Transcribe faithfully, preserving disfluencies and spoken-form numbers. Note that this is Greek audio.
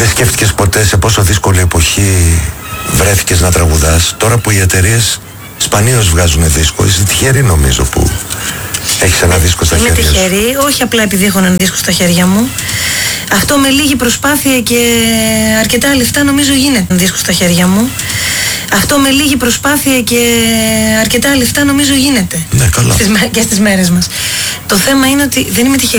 Δεν σκέφτηκες ποτέ σε πόσο δύσκολη εποχή βρέθηκες να τραγουδάς? Τώρα που οι εταιρείες σπανίως βγάζουν δίσκο, είσαι τυχερή νομίζω που έχεις ένα δίσκο στα Είμαι χέρια σου. Είμαι τυχερή, όχι απλά επειδή έχω ένα δίσκο στα χέρια μου. Αυτό με λίγη προσπάθεια και αρκετά λεφτά νομίζω γίνεται ένα δίσκο στα χέρια μου. Αυτό με λίγη προσπάθεια και αρκετά λεφτά νομίζω γίνεται. Ναι, καλά. Στις, και στις μέρες μας. Το θέμα είναι ότι δεν είμαι τυχερή.